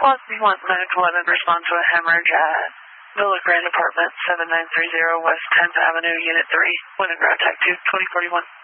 Squad 1, Medical 11, respond to a hemorrhage at Villa Grand Apartment, 7930 West 10th Avenue, Unit 3, Winograd Type 2, 2041.